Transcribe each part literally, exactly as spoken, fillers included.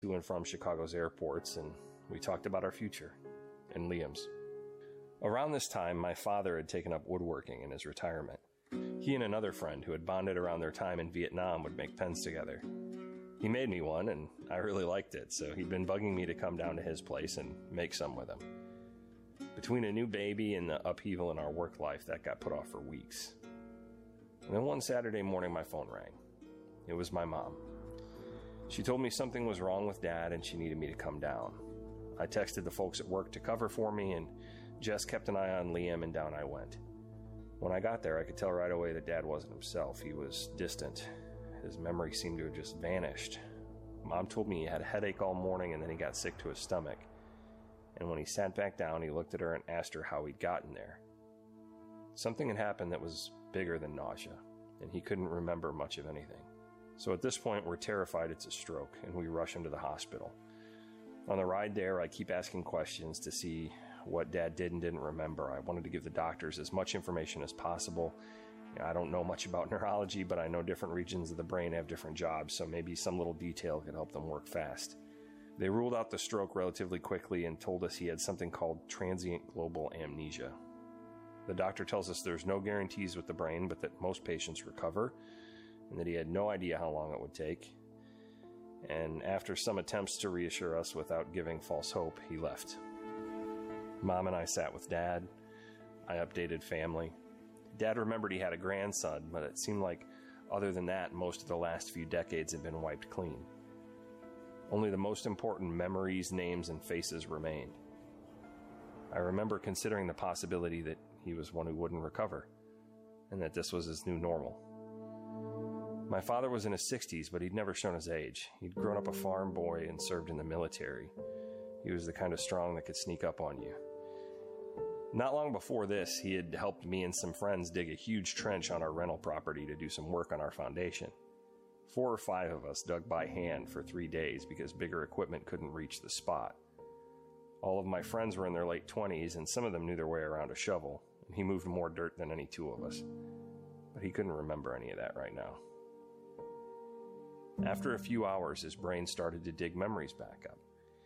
to and from Chicago's airports, and we talked about our future and Liam's. Around this time, my father had taken up woodworking in his retirement. He and another friend who had bonded around their time in Vietnam would make pens together. He made me one, and I really liked it, so he'd been bugging me to come down to his place and make some with him. Between a new baby and the upheaval in our work life, that got put off for weeks. And then one Saturday morning, my phone rang. It was my mom. She told me something was wrong with Dad and she needed me to come down. I texted the folks at work to cover for me, and Jess kept an eye on Liam, and down I went. When I got there, I could tell right away that Dad wasn't himself. He was distant. His memory seemed to have just vanished. Mom told me he had a headache all morning and then he got sick to his stomach. And when he sat back down, he looked at her and asked her how he'd gotten there. Something had happened that was bigger than nausea, and he couldn't remember much of anything. So at this point, we're terrified it's a stroke, and we rush him to the hospital. On the ride there, I keep asking questions to see what Dad did and didn't remember. I wanted to give the doctors as much information as possible. You know, I don't know much about neurology, but I know different regions of the brain have different jobs, so maybe some little detail could help them work fast. They ruled out the stroke relatively quickly and told us he had something called transient global amnesia. The doctor tells us there's no guarantees with the brain, but that most patients recover, and that he had no idea how long it would take. And after some attempts to reassure us without giving false hope, he left. Mom and I sat with Dad. I updated family. Dad remembered he had a grandson, but it seemed like other than that, most of the last few decades had been wiped clean. Only the most important memories, names, and faces remained. I remember considering the possibility that he was one who wouldn't recover, and that this was his new normal. My father was in his sixties, but he'd never shown his age. He'd grown up a farm boy and served in the military. He was the kind of strong that could sneak up on you. Not long before this, he had helped me and some friends dig a huge trench on our rental property to do some work on our foundation. Four or five of us dug by hand for three days because bigger equipment couldn't reach the spot. All of my friends were in their late twenties, and some of them knew their way around a shovel, and he moved more dirt than any two of us. But he couldn't remember any of that right now. After a few hours, his brain started to dig memories back up.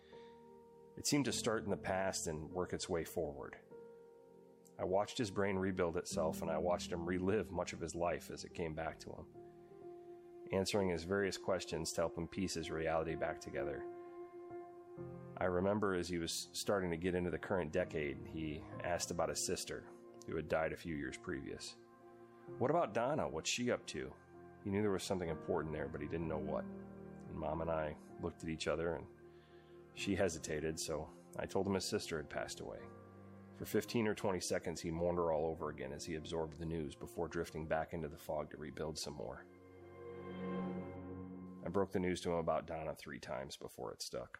It seemed to start in the past and work its way forward. I watched his brain rebuild itself, and I watched him relive much of his life as it came back to him, answering his various questions to help him piece his reality back together. I remember as he was starting to get into the current decade, he asked about his sister, who had died a few years previous. What about Donna? What's she up to? He knew there was something important there, but he didn't know what. And Mom and I looked at each other, and she hesitated, so I told him his sister had passed away. For fifteen or twenty seconds, he mourned her all over again as he absorbed the news before drifting back into the fog to rebuild some more. I broke the news to him about Donna three times before it stuck.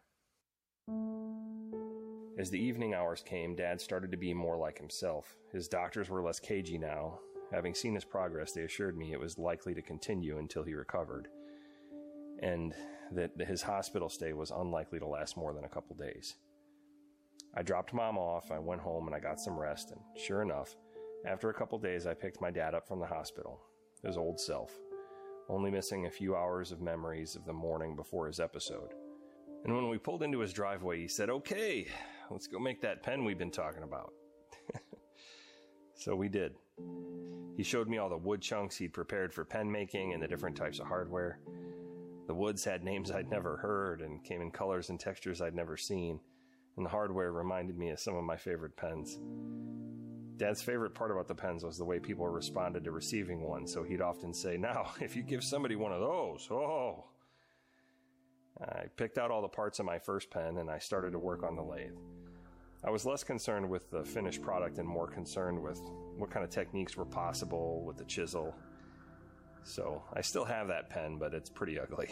As the evening hours came, Dad started to be more like himself. His doctors were less cagey now. Having seen his progress, they assured me it was likely to continue until he recovered, and that his hospital stay was unlikely to last more than a couple days. I dropped Mom off, I went home, and I got some rest, and sure enough, after a couple days, I picked my dad up from the hospital, his old self, only missing a few hours of memories of the morning before his episode. And when we pulled into his driveway, he said, "Okay, let's go make that pen we've been talking about." So we did. He showed me all the wood chunks he'd prepared for pen making and the different types of hardware. The woods had names I'd never heard and came in colors and textures I'd never seen, and the hardware reminded me of some of my favorite pens. Dad's favorite part about the pens was the way people responded to receiving one, so he'd often say, "Now, if you give somebody one of those, oh..." I picked out all the parts of my first pen, and I started to work on the lathe. I was less concerned with the finished product and more concerned with what kind of techniques were possible with the chisel. So I still have that pen, but it's pretty ugly.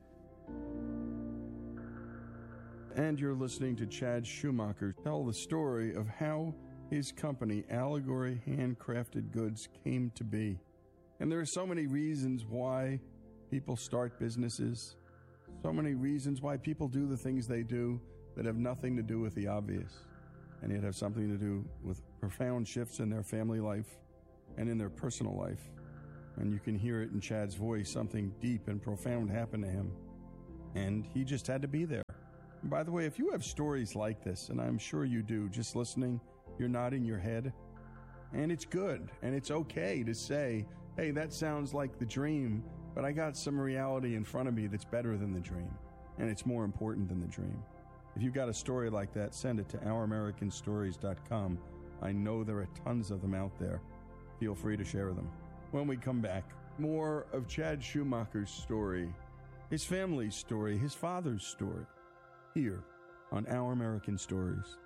And you're listening to Chad Schumacher tell the story of how his company, Allegory Handcrafted Goods, came to be. And there are so many reasons why people start businesses, so many reasons why people do the things they do that have nothing to do with the obvious, and yet have something to do with profound shifts in their family life and in their personal life. And you can hear it in Chad's voice, something deep and profound happened to him. and he just had to be there. And by the way, if you have stories like this, and I'm sure you do, just listening, you're nodding your head, and it's good, and it's okay to say, hey, that sounds like the dream, but I got some reality in front of me that's better than the dream, and it's more important than the dream. If you've got a story like that, send it to our american stories dot com. I know there are tons of them out there. Feel free to share them. When we come back, more of Chad Schumacher's story, his family's story, his father's story, here on Our American Stories.